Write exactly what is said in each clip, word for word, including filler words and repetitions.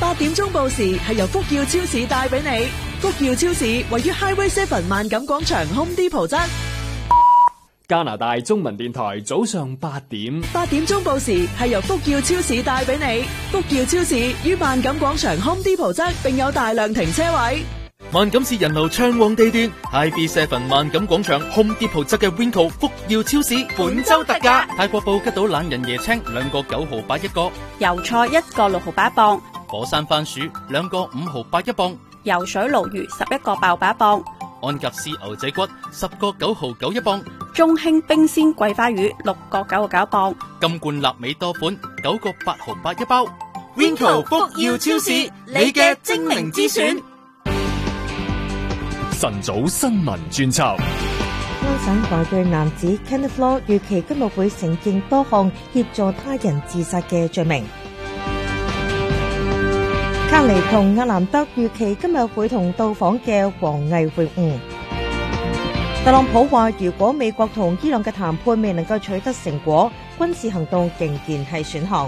八點鐘報時係由福耀超市帶俾你。福耀超市位於 Highway Seven 萬錦廣場 Home Depot側。 加拿大中文電台早上八點， 八點鐘報時係由福耀超市帶俾你。福耀超市於萬錦廣場 Home Depot 側，並有大量停車位。 萬錦市人流暢旺地段 ，Highway Seven 萬錦廣場 Home Depot 側嘅 Winco 福耀超市本周特價，泰國布吉島懶人椰青兩個九毫八一個， 油菜一個六毫八一磅， 火山番薯兩個五毫八一磅， 游水鱸魚十一個八毫八一磅， 安格斯牛仔骨十個九毫九一磅， 中興冰鮮桂花魚六個九毫九一磅， 金冠臘味多款九個八毫八一包。Winco 福耀超市，你嘅精明之選。 晨早新聞專輯。 安省華裔男子 Kenneth Law 預期今日會承認多項協助他人自殺嘅罪名。卡尼同阿南德預期今日會同到訪嘅王毅會晤。特朗普話，如果美國同伊朗嘅談判未能夠取得成果，軍事行動仍然係選項。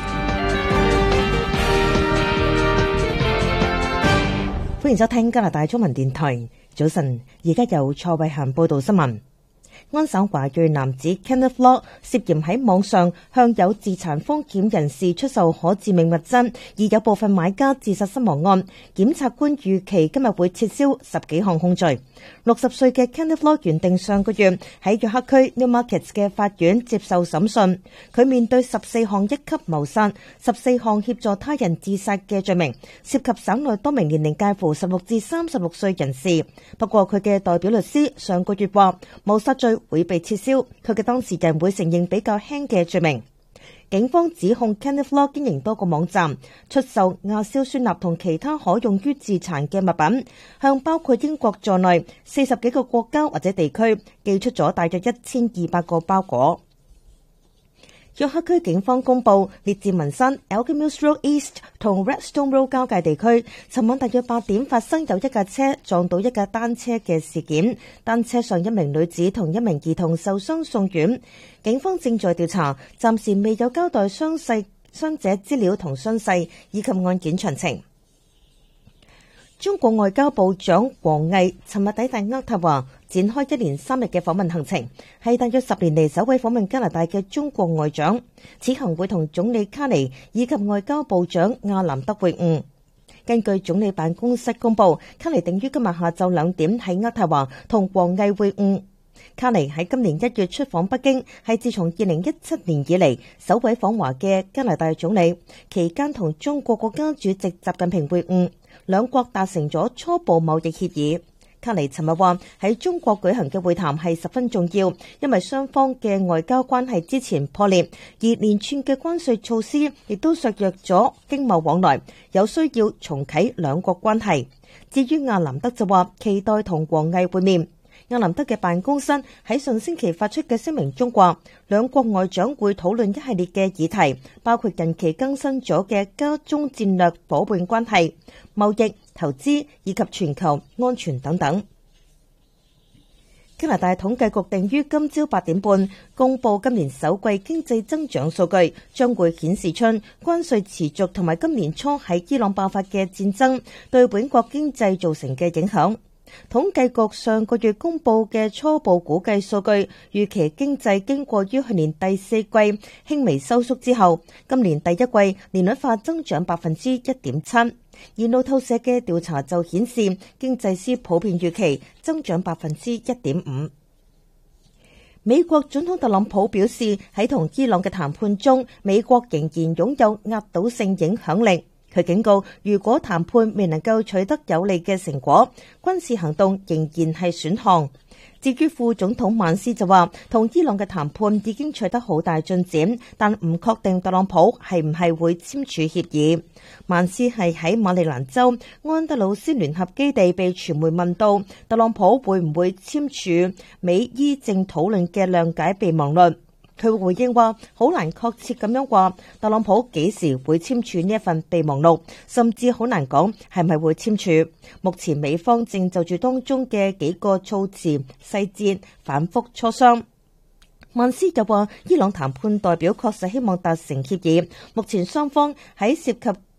歡迎收聽加拿大中文電台。早晨，而家由蔡慧嫻報道新聞。安省華裔男子 Kenneth Law 涉嫌喺網上向有自殘風險人士出售可致命物質，而有部分買家自殺身亡案，檢察官預期今日會撤銷十幾項控罪。六十歲嘅 Kenneth Law 原定上個月喺約克區 Newmarket 嘅法院接受審訊，佢面對十四項一級謀殺、十四項協助他人自殺嘅罪名，涉及省內多名年齡介乎十六至三十六歲人士。不過佢嘅代表律師上個月話，謀殺罪會被撤銷，佢嘅當事人會承認比較輕嘅罪名。警方指控 Kenneth Law 經營多個網站，出售亞硝酸鈉同其他可用於自殘嘅物品，向包括英國在內四十幾個國家或者地區寄出咗大約一千二百個包裹。約克區警方公布，列治文山 Elgin Mills Road East 同 Redstone Road 交界地區，尋晚大約八點發生有一架車撞到一架單車嘅事件，單車上一名女子同一名兒童受傷送院。警方正在調查，暫時未有交代傷勢、傷者資料同傷勢以及案件詳情。中國外交部長王毅尋日抵達渥太華，展開一連三日嘅訪問行程，係大約十年嚟首位訪問加拿大嘅中國外長。此行會同總理卡尼以及外交部長亞南德會晤。根據總理辦公室公佈，卡尼定於今日下晝兩點喺渥太華同王毅會晤。卡尼喺今年一月出訪北京，係自從二零一七年以嚟首位訪華嘅加拿大總理，期間同中國國家主席習近平會晤。兩國達成咗初步貿易協議。卡尼尋日話喺中國舉行嘅會談係十分重要，因為雙方嘅外交關係之前破裂，而連串嘅關稅措施亦都削弱咗經貿往來，有需要重啟兩國關係。至於亞南德就話期待同王毅會面。亞南德嘅辦公室喺上星期發出嘅聲明中話，兩國外長會討論一系列嘅議題，包括近期更新咗嘅加中戰略夥伴關係、貿易、投資以及全球安全等等。加拿大統計局定於今朝八點半公佈今年首季經濟增長數據，將會顯示出關稅持續同埋今年初喺伊朗爆發嘅戰爭對本國經濟造成嘅影響。統計局上個月公佈嘅初步估計數據，預期經濟經過於去年第四季輕微收縮之後，今年第一季年率化增長百分之一點七。而路透社嘅調查就顯示，經濟師普遍預期增長百分之一點五。美國總統特朗普表示，喺同伊朗嘅談判中，美國仍然擁有壓倒性影響力。佢警告，如果談判未能夠取得有利嘅成果，軍事行動仍然係選項。至於副總統曼斯就話，同伊朗嘅談判已經取得好大進展，但唔確定特朗普係唔係會簽署協議。曼斯係喺馬里蘭州安德魯斯聯合基地被傳媒問到，特朗普會唔會簽署美伊正討論嘅諒解備忘錄。佢回應話，好難確切咁樣話特朗普幾時會簽署呢一份備忘錄，甚至好難講係咪會簽署。目前美方正就住當中嘅幾個措辭細節反覆磋商。曼斯又話，伊朗談判代表確實希望達成協議，目前雙方喺涉及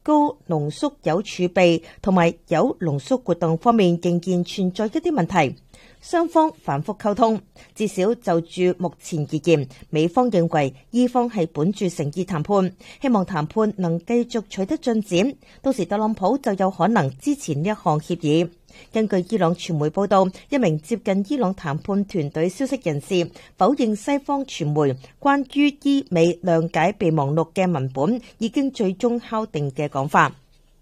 高濃縮鈾儲備同埋鈾濃縮活動方面仍然存在一啲問題。雙方反覆溝通，至少就住目前而言，美方認為伊方係本住誠意談判，希望談判能繼續取得進展，到時特朗普就有可能支持呢一項協議。根據伊朗傳媒報道，一名接近伊朗談判團隊消息人士否認西方傳媒關於伊美諒解備忘錄嘅文本已經最終敲定嘅講法。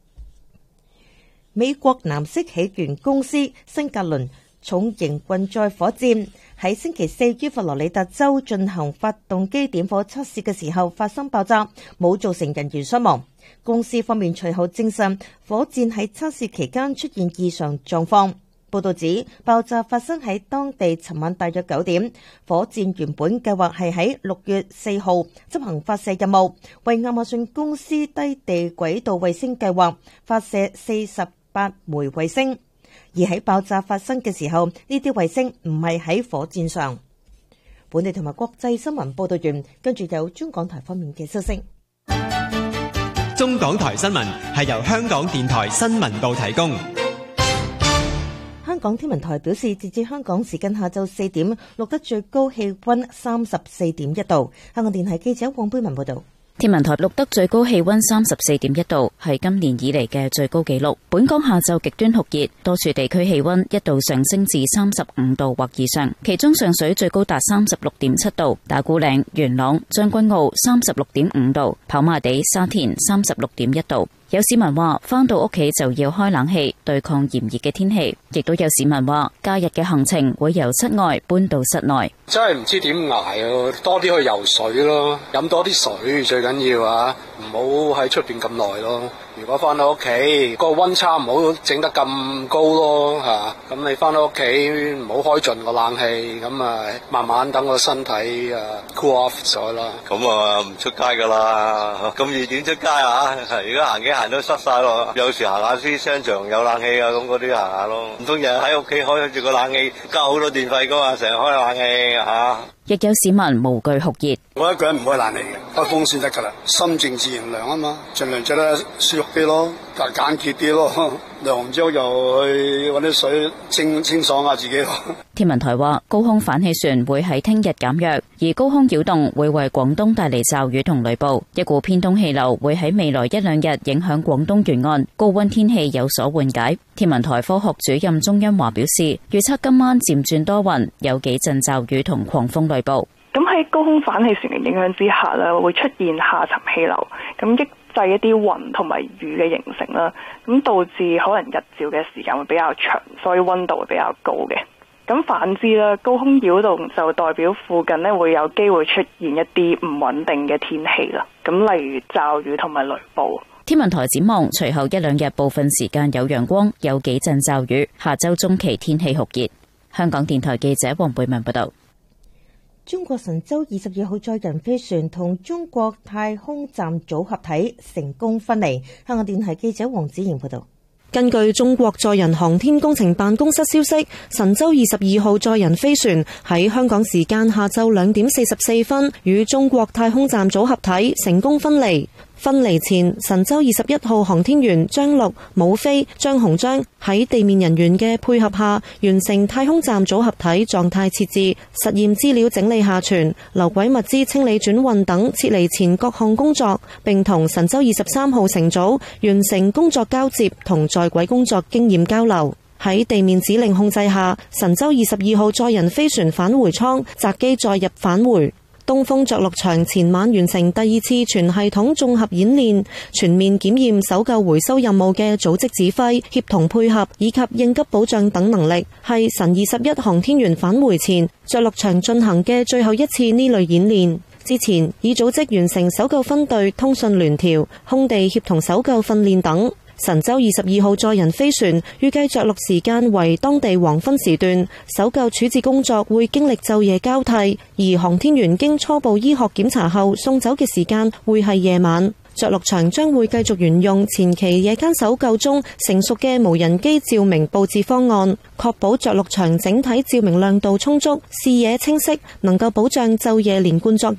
美國藍色起源公司新格倫重型運載火箭喺星期四於佛羅里達州進行發動機點火測試嘅時候發生爆炸，冇造成人員傷亡。公司方面隨後證實火箭喺測試期間出現異常狀況。報道指爆炸發生喺當地尋晚大約九點，火箭原本計劃係喺六月四號執行發射任務，為亞馬遜公司低地軌道衛星計劃發射四十八枚衛星。而喺爆炸發生嘅時候，呢啲衛星唔係喺火箭上。本地同埋國際新聞報道完，跟住有中港台方面嘅消息。 中港台新聞係由香港電台新聞部提供。 香港天文台表示，截至香港時間下晝四點，錄得最高氣溫三十四點一度。香港電台記者黃貝文報道。 天文台錄得最高氣溫三十四點一度，係今年以嚟嘅最高紀錄。本港下晝極端酷熱，多處地區氣溫一度上升至三十五度或以上，其中上水最高達三十六點七度，打鼓嶺、元朗、將軍澳三十六點五度，跑馬地、沙田三十六點一度。有市民話返到屋企就要開冷氣，對抗炎熱嘅天氣。亦都有市民話假日嘅行程會由室外搬到室內。 真係唔知點捱啊！多啲去游水咯，飲多啲水最緊要啊！唔好喺出邊咁耐咯。如果翻到屋企個溫差唔好整得咁高咯嚇，咁你翻到屋企唔好開盡個冷氣，咁啊慢慢等個身體啊 cool off 咗啦。 咁啊唔出街噶啦，咁熱點出街啊？而家行幾行都濕晒咯。有時行下啲商場有冷氣啊，咁嗰啲行下咯。唔通日日喺屋企開住個冷氣，交好多電費噶嘛？成日開冷氣嚇。 亦有市民無懼酷熱。 我一個人唔開冷氣嘅，開風扇得㗎啦，心靜自然涼啊嘛，盡量著得舒服啲咯，簡簡潔啲咯，涼完之後又去揾啲水清清爽下自己咯。 天文台話，高空反氣旋會喺聽日減弱，而高空擾動會為廣東帶嚟驟雨同雷暴。一股偏東氣流會喺未來一兩日影響廣東沿岸，高溫天氣有所緩解。天文台科學主任鍾欣華表示，預測今晚漸轉多雲，有幾陣驟雨同狂風雷暴。 咁喺高空反氣旋嘅影響之下咧，會出現下沉氣流，咁抑制一啲雲同埋雨嘅形成啦，咁導致可能日照嘅時間會比較長，所以溫度會比較高嘅。咁反之啦，高空擾動就代表附近咧會有機會出現一啲唔穩定嘅天氣啦，咁例如驟雨同埋雷暴。 天文台展望，隨後一兩日部分時間有陽光，有幾陣驟雨，下周中期天氣酷熱。香港電台記者黃貝文報道。 中國神舟二十二號載人飛船同中國太空站組合體成功分離。香港電台記者黃子賢報道。 根據中國載人航天工程辦公室消息，神舟二十二號載人飛船喺香港時間下晝兩點四十四分與中國太空站組合體成功分離。分離前，神舟二十一號航天員張陸、武飛、張鴻章喺地面人員嘅配合下，完成太空站組合體狀態設置、實驗資料整理下傳、留軌物資清理轉運等撤離前各項工作，並同神舟二十三號乘組完成工作交接同在軌工作經驗交流。喺地面指令控制下，神舟二十二號載人飛船返回艙擇機載入返回。東風着陸場前晚完成第二次全系統綜合演練，全面檢驗搜救回收任務嘅組織指揮、協同配合以及應急保障等能力，係神二十一航天員返回前着陸場進行嘅最後一次呢類演練。之前已組織完成搜救分隊通訊聯調、空地協同搜救訓練等。神舟二十二號載人飛船預計着陸時間為當地黃昏時段，搜救處置工作會經歷晝夜交替，而航天員經初步醫學檢查後送走嘅時間會係夜晚。着陸場將會繼續沿用前期夜間搜救中成熟嘅無人機照明佈置方案，確保着陸場整體照明亮度充足、視野清晰，能夠保障晝夜連貫作業。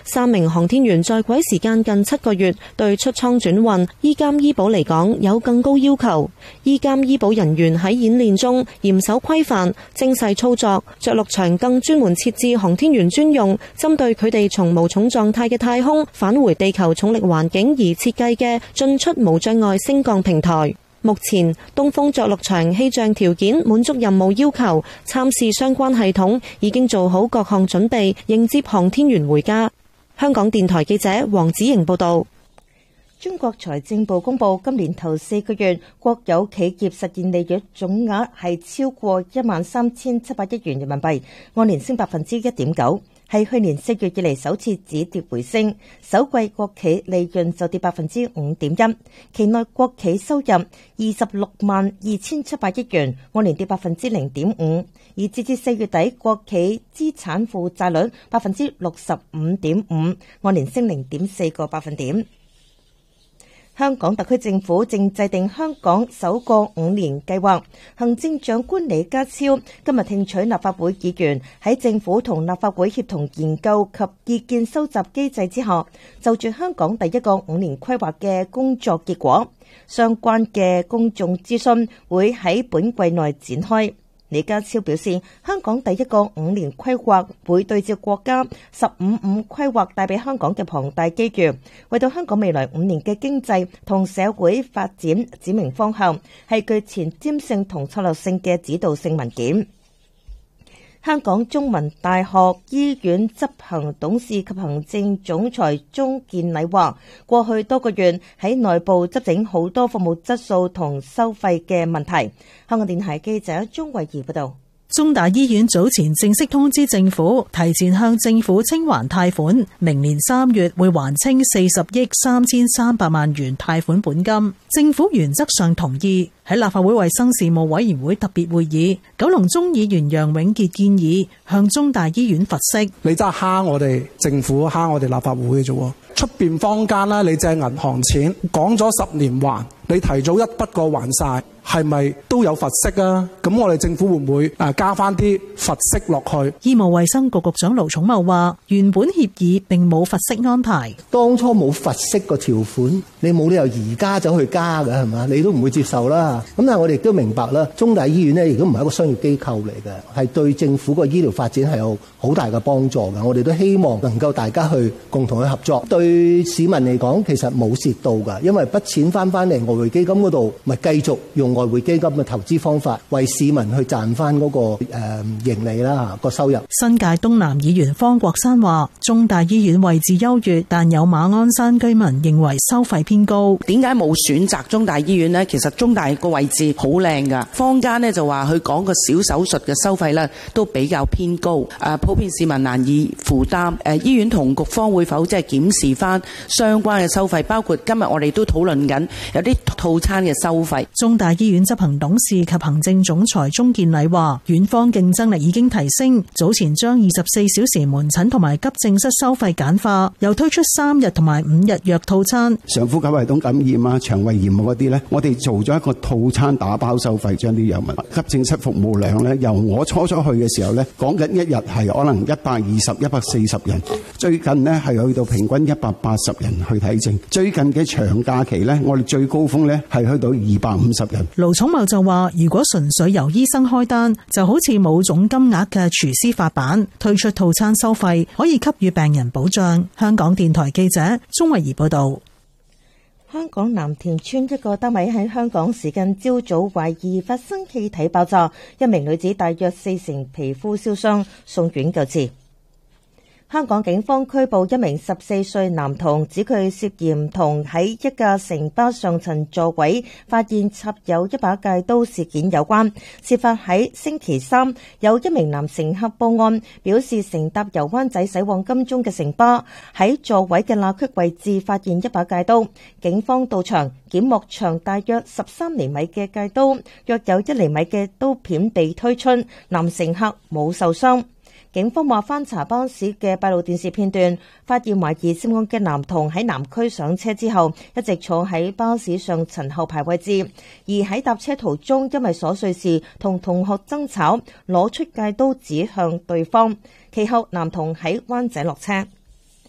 三名航天員在軌時間近七個月，對出艙轉運、醫監醫保嚟講有更高要求。醫監醫保人員喺演練中嚴守規範、精細操作，着陸場更專門設置航天員專用，針對佢哋從無重狀態嘅太空返回地球重力環境而設計嘅進出無障礙升降平台。目前東風着陸場氣象條件滿足任務要求，參試相關系統已經做好各項準備，迎接航天員回家。香港電台記者黃子瑩報道。 中國財政部公布今年頭四個月國有企業實現利潤總額係超過一萬三千七百億元人民幣，按年升百分之一點九。係去年四月以嚟首次止跌回升，首季國企利潤就跌百分之五點一，期內國企收入二十六萬二千七百億元，按年跌百分之零點五，而截至四月底，國企資產負債率百分之六十五點五，按年升零點四個百分點。香港特區政府正制定香港首個五年計劃，行政長官李家超今日聽取立法會議員喺政府同立法會協同研究及意見收集機制之下，就住香港第一個五年規劃嘅工作結果，相關嘅公眾諮詢會喺本季內展開。李家超表示，香港第一個五年規劃會對照國家十五五規劃帶俾香港嘅龐大機遇，為到香港未來五年嘅經濟同社會發展指明方向，係具前瞻性同策略性嘅指導性文件。香港中文大學醫院執行董事及行政總裁鍾健禮話，過去多個月喺內部執整好多服務質素同收費嘅問題。香港電台記者鍾慧儀報道。 中大醫院早前正式通知政府，提前向政府清還貸款，明年三月會還清四十億三千三百萬元貸款本金。政府原則上同意。喺立法會衛生事務委員會特別會議，九龍中議員楊永傑建議向中大醫院罰息。 你真係蝦我哋政府，蝦我哋立法會嘅啫。出邊坊間啦，你借銀行錢講咗十年還，你提早一筆過還晒，係咪都有罰息啊？咁我哋政府會唔會誒加翻啲罰息落去？ 醫務衛生局局長盧寵茂話：原本協議並冇罰息安排， 當初冇罰息個條款，你冇理由而家走去加㗎係嘛？你都唔會接受啦。咁但係我哋亦都明白啦，中大醫院呢亦都唔係一個商業機構嚟嘅，係對政府個醫療發展係有好大嘅幫助嘅。我哋都希望能夠大家去共同去合作。對市民嚟講，其實冇蝕到㗎，因為筆錢翻翻嚟外匯基金嗰度，咪繼續用外匯基金嘅投資方法，為市民去賺翻嗰個誒盈利啦，個收入。 新界東南議員方國珊話：中大醫院位置優越，但有馬鞍山居民認為收費偏高。 點解冇選擇中大醫院呢？其實中大個位置好靚㗎，坊間呢就話佢講個小手術嘅收費呢都比較偏高，誒普遍市民難以負擔。誒醫院同局方會否即係檢視翻相關嘅收費，包括今日我哋都討論緊有啲套餐嘅收費。 中大醫院執行董事及行政總裁鍾健禮話：院方競爭力已經提升，早前將二十四小時門診同埋急症室收費簡化，又推出三日同埋五日藥套餐。 上呼吸系統感染啊、腸胃炎嗰啲呢，我哋做咗一個套餐打包收費，將啲藥物。急症室服務量呢，由我初初去嘅時候呢，講緊一日係可能一百二十、一百四十人，最近呢係去到平均一百八十人去睇症。最近嘅長假期呢，我哋最高峰呢係去到二百五十人。 盧寵茂就話：如果純粹由醫生開單，就好似冇總金額嘅廚師發辦，推出套餐收費，可以給予病人保障。香港電台記者鍾慧儀報道。 香港藍田村一個單位喺香港時間朝早懷疑發生氣體爆炸，一名女子大約四成皮膚燒傷，送院救治。香港警方拘捕一名十四歲男童，指佢涉嫌同喺一架城巴上層座位發現插有一把戒刀事件有關。事發喺星期三，有一名男乘客報案，表示乘搭由灣仔駛往金鐘嘅城巴喺座位嘅罅隙位置發現一把戒刀。警方到場檢獲長大約十三厘米嘅戒刀，約有一厘米嘅刀片被推出，男乘客冇受傷。警方話翻查巴士嘅閉路電視片段，發現懷疑涉案嘅男童喺南區上車之後，一直坐喺巴士上層後排位置，而喺搭車途中因為瑣碎事同同學爭吵，攞出戒刀指向對方。其後男童喺灣仔落車。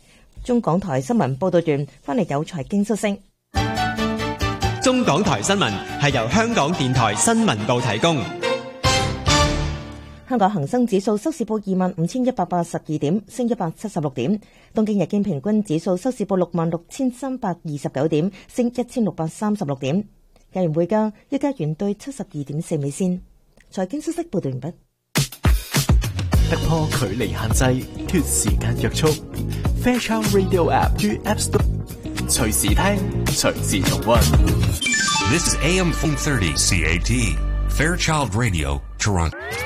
中港台新聞報道完，翻嚟有財經消息。 中港台新聞係由香港電台新聞部提供。 香港恒生指數收市報二萬五千一百八十二點，升一百七十六點。東京日經平均指數收市報六萬六千三百二十九點，升一千六百三十六點。日元匯價，一加元兌七十二點四美仙。財經消息報道完畢。 突破距離限制，脱時間約束。Fairchild Radio App 於 App Store 隨時聽，隨時重溫。 This is A M four thirty C A T Fairchild Radio Toronto。